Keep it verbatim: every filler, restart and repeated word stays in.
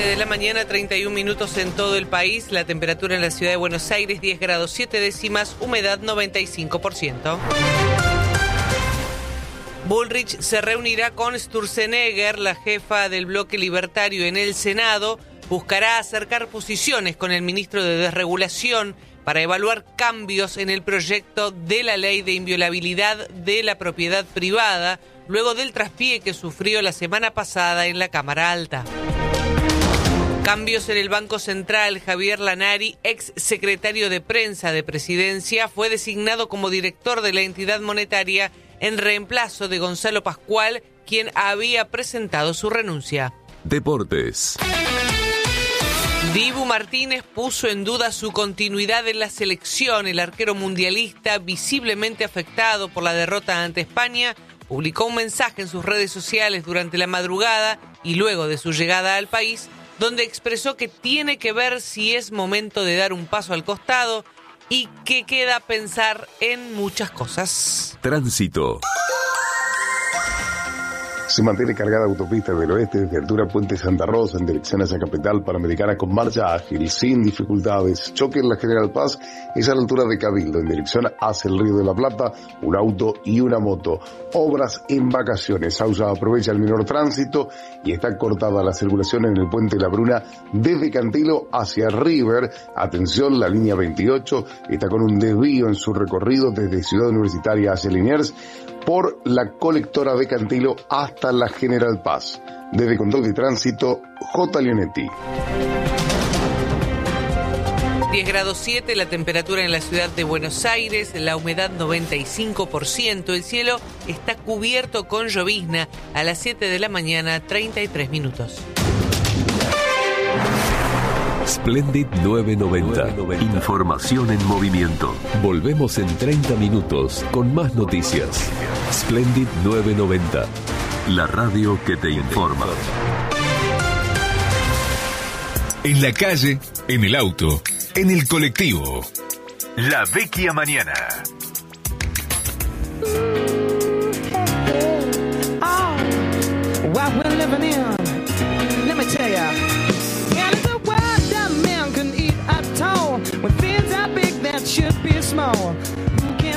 de la mañana, treinta y un minutos en todo el país. La temperatura en la ciudad de Buenos Aires, diez grados siete décimas, humedad noventa y cinco por ciento. Bullrich se reunirá con Sturzenegger, la jefa del bloque libertario en el Senado. Buscará acercar posiciones con el ministro de Desregulación para evaluar cambios en el proyecto de la ley de inviolabilidad de la propiedad privada, luego del traspié que sufrió la semana pasada en la Cámara Alta. Cambios en el Banco Central. Javier Lanari, ex secretario de prensa de Presidencia, fue designado como director de la entidad monetaria en reemplazo de Gonzalo Pascual, quien había presentado su renuncia. Deportes. Dibu Martínez puso en duda su continuidad en la selección. El arquero mundialista, visiblemente afectado por la derrota ante España, publicó un mensaje en sus redes sociales durante la madrugada y luego de su llegada al país, donde expresó que tiene que ver si es momento de dar un paso al costado y que queda pensar en muchas cosas. Tránsito. Se mantiene cargada autopista del oeste desde altura Puente Santa Rosa en dirección hacia Capital Panamericana con marcha ágil, sin dificultades. Choque en la General Paz es a la altura de Cabildo en dirección hacia el Río de la Plata, un auto y una moto. Obras en vacaciones. Sausa aprovecha el menor tránsito y está cortada la circulación en el Puente La Bruna desde Cantilo hacia River. Atención, la línea veintiocho está con un desvío en su recorrido desde Ciudad Universitaria hacia Liniers por la colectora de Cantilo hasta la General Paz. Desde Control de Tránsito, J. Leonetti. diez grados siete, la temperatura en la ciudad de Buenos Aires, la humedad noventa y cinco por ciento, el cielo está cubierto con llovizna. A las siete de la mañana, treinta y tres minutos. Splendid novecientos noventa. Información en movimiento. Volvemos en treinta minutos con más noticias. Splendid novecientos noventa. La radio que te informa. En la calle, en el auto, en el colectivo. La Vecchia Mañana. Oh, what we're living in. Let me tell ya. Yeah, little world that man can eat at all. When things are big, that should be small.